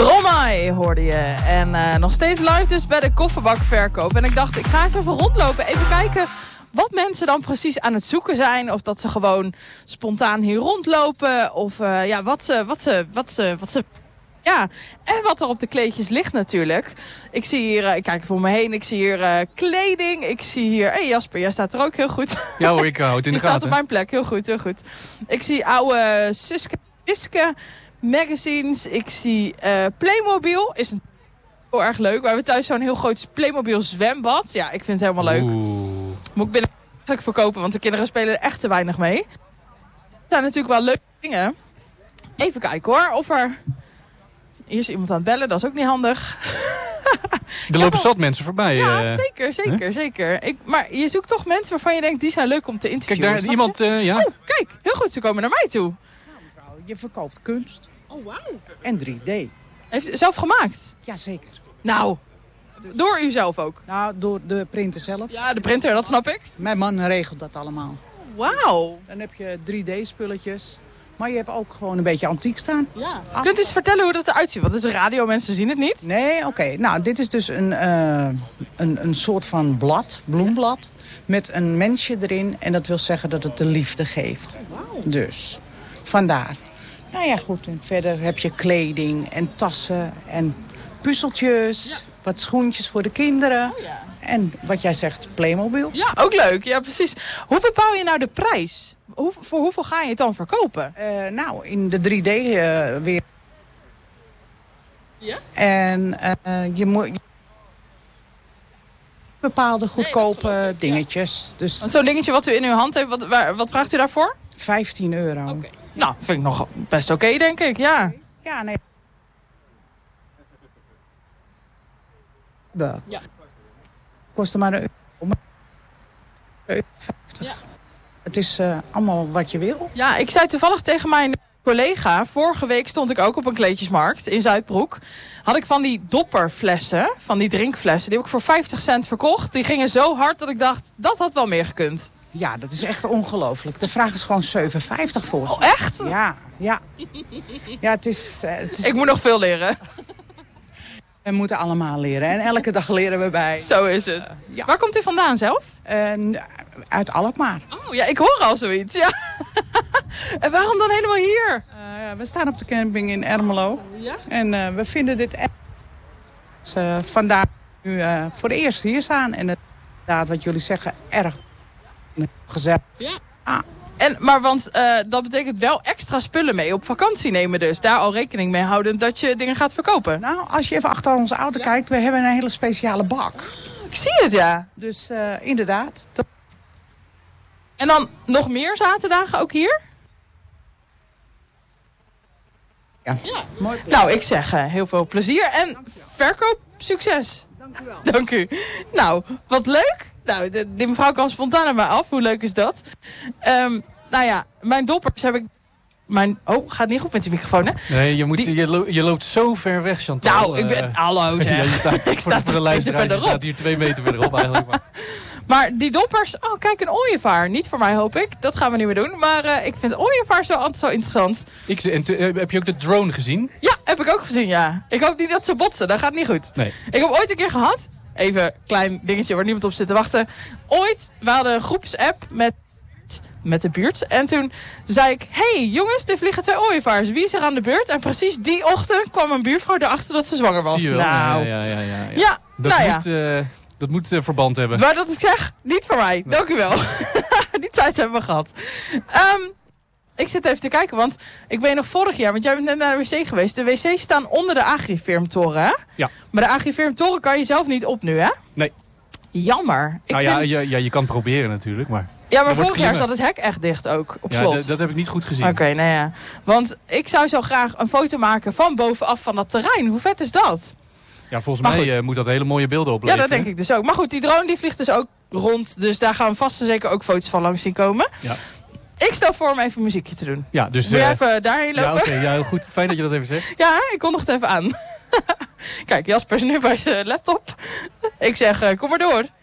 Stromae hoorde je. En nog steeds live dus bij de kofferbakverkoop. En ik dacht, ik ga eens even rondlopen. Even kijken wat mensen dan precies aan het zoeken zijn. Of dat ze gewoon spontaan hier rondlopen. Of wat ze... Ja, en wat er op de kleedjes ligt natuurlijk. Ik zie hier, ik kijk voor me heen, ik zie hier kleding. Ik zie hier, hey Jasper, jij staat er ook heel goed. Ja hoor, ik hou het in de gaten. Je staat op mijn plek, heel goed, heel goed. Ik zie oude Suske magazines. Ik zie Playmobil, is heel erg leuk. We hebben thuis zo'n heel groot Playmobil zwembad. Ja, ik vind het helemaal leuk. Moet ik binnenkort verkopen, want de kinderen spelen er echt te weinig mee. Er zijn natuurlijk wel leuke dingen. Even kijken hoor, of er... Hier is iemand aan het bellen, dat is ook niet handig. Er lopen zat mensen voorbij. Ja, zeker. Maar je zoekt toch mensen waarvan je denkt, die zijn leuk om te interviewen. Kijk, daar is iemand, ja. Oh, kijk, heel goed, ze komen naar mij toe. Nou mevrouw, je verkoopt kunst. Oh, wauw. En 3D. Heeft u zelf gemaakt? Jazeker. Nou, door u zelf ook? Nou, door de printer zelf. Ja, de printer, dat snap ik. Mijn man regelt dat allemaal. Wauw. Dan heb je 3D-spulletjes. Maar je hebt ook gewoon een beetje antiek staan. Ja. Kunt u eens vertellen hoe dat eruit ziet? Want het is radio, mensen zien het niet. Nee, oké. Nou, dit is dus een soort van blad, bloemblad. Met een mensje erin. En dat wil zeggen dat het de liefde geeft. Wauw. Dus, vandaar. Nou ja, goed. En verder heb je kleding en tassen en puzzeltjes. Ja. Wat schoentjes voor de kinderen. Oh, ja. En wat jij zegt, Playmobil. Ja, ook leuk. Ja, precies. Hoe bepaal je nou de prijs? Voor hoeveel ga je het dan verkopen? Nou, in de 3D weer. Ja? En je moet bepaalde goedkope dingetjes. Dus zo'n dingetje wat u in uw hand heeft, wat vraagt u daarvoor? €15. Okay. Nou, vind ik nog best oké, denk ik. Ja. Ja, nee. Ja. Kostte maar €1,50. Ja. Het is allemaal wat je wil. Ja, ik zei toevallig tegen mijn collega, vorige week stond ik ook op een kleedjesmarkt in Zuidbroek. Had ik van die dopperflessen, van die drinkflessen, die heb ik voor 50 cent verkocht. Die gingen zo hard dat ik dacht, dat had wel meer gekund. Ja, dat is echt ongelooflijk. De vraag is gewoon €7,50 voor. Oh, echt? Ja. Ja, het is... Ik moet nog veel leren. We moeten allemaal leren. En elke dag leren we bij. Zo is het. Ja. Waar komt u vandaan zelf? Uit Alkmaar. Oh ja, ik hoor al zoiets. Ja. En waarom dan helemaal hier? We staan op de camping in Ermelo. Ja? En we vinden dit echt... Dus, vandaar nu voor de eerste hier staan. En inderdaad, wat jullie zeggen, erg gezellig. Ja. Maar dat betekent wel extra spullen mee op vakantie nemen dus. Daar al rekening mee houden dat je dingen gaat verkopen. Nou, als je even achter onze auto kijkt, we hebben een hele speciale bak. Ik zie het, ja. Dus inderdaad. En dan nog meer zaterdagen ook hier? Ja. Mooi. Nou, ik zeg heel veel plezier en verkoopsucces. Dank u wel. Dank u. Nou, wat leuk. Nou, die mevrouw kwam spontaan aan mij af. Hoe leuk is dat? Nou ja, mijn doppers heb ik... Oh, gaat niet goed met die microfoon, hè? Nee, je loopt zo ver weg, Chantal. Nou, ik ben... Hallo, zeg. Ja, je staat, ik sta voor de luisteraar, je staat hier 2 meter verderop eigenlijk. Maar die doppers... Oh, kijk, een ooievaar. Niet voor mij, hoop ik. Dat gaan we niet meer doen. Maar ik vind ooievaars altijd zo interessant. Heb je ook de drone gezien? Ja, heb ik ook gezien, ja. Ik hoop niet dat ze botsen. Dat gaat niet goed. Nee. Ik heb ooit een keer gehad... Even een klein dingetje waar niemand op zit te wachten. Ooit, we hadden een groepsapp met de buurt. En toen zei ik, hey jongens, er vliegen 2 ooievaars. Wie is er aan de beurt? En precies die ochtend kwam een buurvrouw erachter dat ze zwanger was. Zie je wel? Nou, ja. Dat moet verband hebben. Maar dat ik zeg, niet voor mij. Nee. Dank u wel. Die tijd hebben we gehad. Ik zit even te kijken, want ik weet nog vorig jaar, want jij bent net naar de wc geweest. De wc's staan onder de Agrifirm-toren, hè? Ja. Maar de Agrifirm-toren kan je zelf niet op nu, hè? Nee. Jammer. Je kan proberen natuurlijk, maar... Ja, maar vorig jaar zat het hek echt dicht ook, op slot. Dat heb ik niet goed gezien. Oké, nou ja. Want ik zou zo graag een foto maken van bovenaf van dat terrein. Hoe vet is dat? Ja, volgens mij moet dat hele mooie beelden opleveren. Ja, dat denk ik dus ook. Maar goed, die drone die vliegt dus ook rond. Dus daar gaan we vast en zeker ook foto's van langs zien komen. Ja. Ik stel voor om even een muziekje te doen. Ja, dus... Moet je even daarheen lopen? Ja, heel goed. Fijn dat je dat even zegt. Ja, ik kondig het even aan. Kijk, Jasper is nu bij zijn laptop. Ik zeg, kom maar door.